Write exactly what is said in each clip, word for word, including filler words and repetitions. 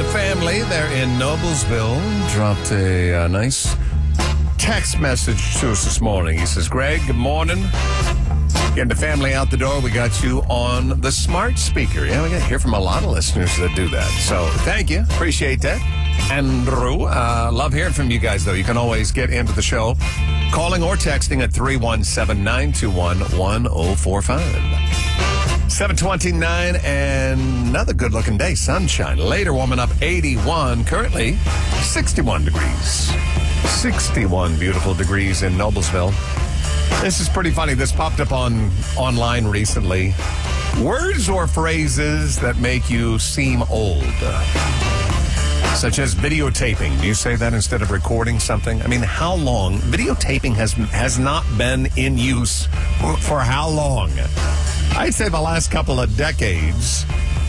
family there in Noblesville dropped a uh, nice text message to us this morning. He says, Greg, good morning. Getting the family out the door. We got you on the smart speaker. Yeah, we got to hear from a lot of listeners that do that. So thank you. Appreciate that. Andrew, uh, love hearing from you guys, though. You can always get into the show calling or texting at three one seven, nine two one, one zero four five. seven twenty-nine and another good-looking day. Sunshine. Later warming up eighty-one. Currently sixty-one degrees. sixty-one beautiful degrees in Noblesville. This is pretty funny. This popped up on online recently. Words or phrases that make you seem old. Such as videotaping. Do you say that instead of recording something? I mean, how long? Videotaping has has not been in use for, for how long? I'd say the last couple of decades.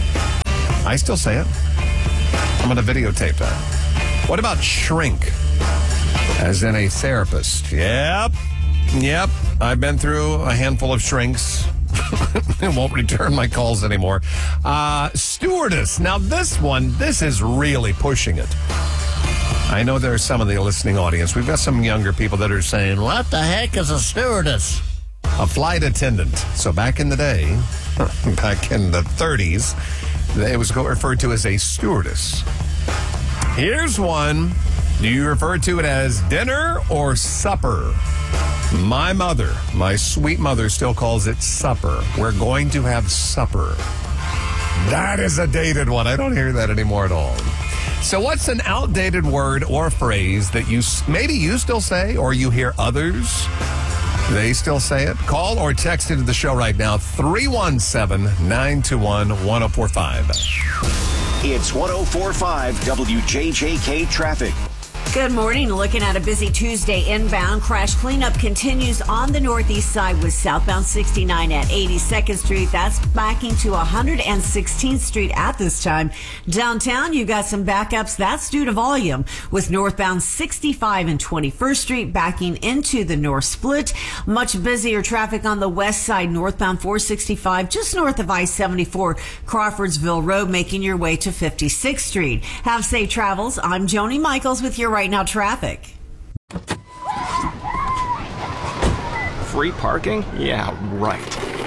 I still say it. I'm going to videotape that. What about shrink? As in a therapist. Yep. Yep. I've been through a handful of shrinks. I won't return my calls anymore. Uh, stewardess. Now this one, this is really pushing it. I know there are some of the listening audience. We've got some younger people that are saying, what the heck is a stewardess? A flight attendant. So back in the day, back in the thirties, it was referred to as a stewardess. Here's one. Do you refer to it as dinner or supper? My mother, my sweet mother, still calls it supper. We're going to have supper. That is a dated one. I don't hear that anymore at all. So what's an outdated word or phrase that you maybe you still say or you hear others? They still say it? Call or text into the show right now, three one seven, nine two one, one zero four five. It's one oh four point five W J J K Traffic. Good morning. Looking at a busy Tuesday inbound. Crash cleanup continues on the northeast side with southbound sixty-nine at eighty-second Street. That's backing to one hundred sixteenth Street at this time. Downtown, you got some backups. That's due to volume with northbound sixty-five and twenty-first Street backing into the north split. Much busier traffic on the west side, northbound four sixty-five, just north of I seventy-four, Crawfordsville Road, making your way to fifty-sixth Street. Have safe travels. I'm Joni Michaels with your Right Now traffic. Free parking? Yeah, right.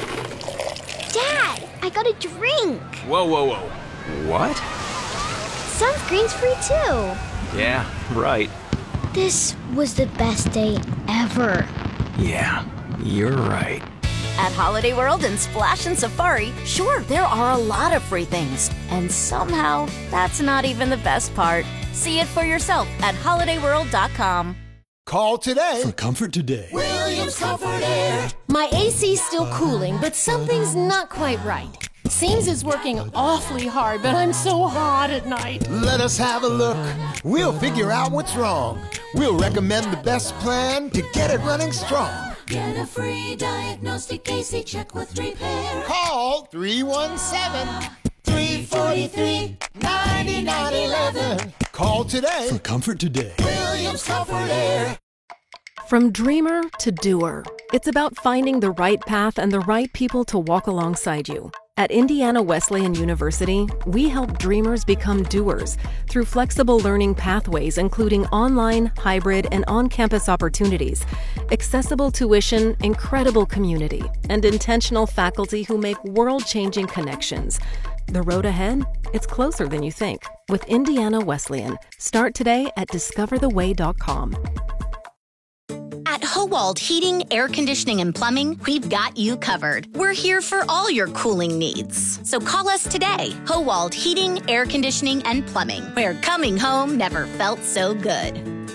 Dad, I got a drink. Whoa, whoa, whoa. What? Sunscreen's free too. Yeah, right. This was the best day ever. Yeah, you're right. At Holiday World and Splash and Safari, sure, there are a lot of free things. And somehow, that's not even the best part. See it for yourself at holiday world dot com. Call today for comfort today. Williams Comfort Air. My A C's still cooling, but something's not quite right. Seems it's working awfully hard, but I'm so hot at night. Let us have a look. We'll figure out what's wrong. We'll recommend the best plan to get it running strong. Get a free diagnostic A C check with repair. Call three one seven, three four three, nine nine one one. Call today for comfort today. Williams Comfort Air. From dreamer to doer, it's about finding the right path and the right people to walk alongside you. At Indiana Wesleyan University, we help dreamers become doers through flexible learning pathways, including online, hybrid, and on-campus opportunities, accessible tuition, incredible community, and intentional faculty who make world-changing connections. The road ahead? It's closer than you think. With Indiana Wesleyan. Start today at discover the way dot com. At Howald Heating, Air Conditioning, and Plumbing, we've got you covered. We're here for all your cooling needs. So call us today. Howald Heating, Air Conditioning, and Plumbing, where coming home never felt so good.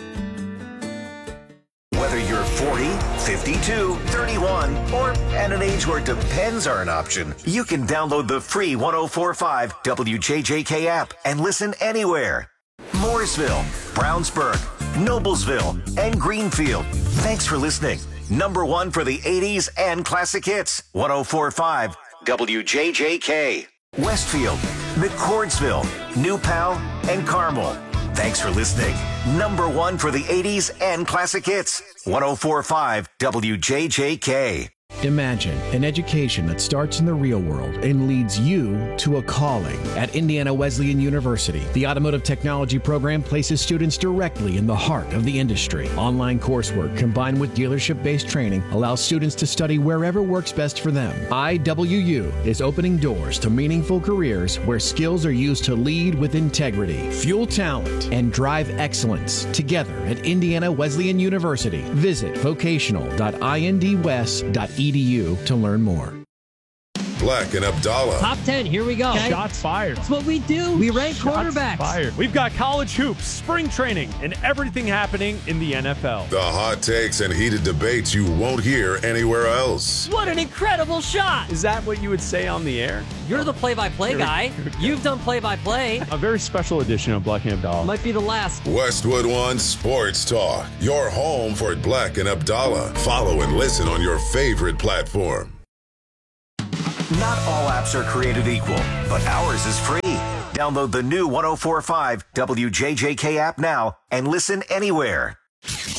Whether you're forty, fifty-two, thirty-one, or at an age where depends are an option, you can download the free one oh four point five W J J K app and listen anywhere. Mooresville, Brownsburg, Noblesville, and Greenfield. Thanks for listening. Number one for the eighties and classic hits. one oh four point five W J J K. Westfield, McCordsville, New Pal, and Carmel. Thanks for listening. Number one for the eighties and classic hits. one oh four point five W J J K. Imagine an education that starts in the real world and leads you to a calling. At Indiana Wesleyan University, the Automotive Technology program places students directly in the heart of the industry. Online coursework combined with dealership-based training allows students to study wherever works best for them. I W U is opening doors to meaningful careers where skills are used to lead with integrity, fuel talent, and drive excellence together at Indiana Wesleyan University. Visit vocational dot I N D west dot E D U to learn more. Black and Abdallah. Top ten, here we go. Okay. Shots fired. That's what we do. We rank Shots quarterbacks. Fired. We've got college hoops, spring training, and everything happening in the N F L. The hot takes and heated debates you won't hear anywhere else. What an incredible shot. Is that what you would say on the air? You're the play-by-play guy. You've done play-by-play. A very special edition of Black and Abdallah. Might be the last. Westwood One Sports Talk. Your home for Black and Abdallah. Follow and listen on your favorite platform. Not all apps are created equal, but ours is free. Download the new one oh four point five W J J K app now and listen anywhere.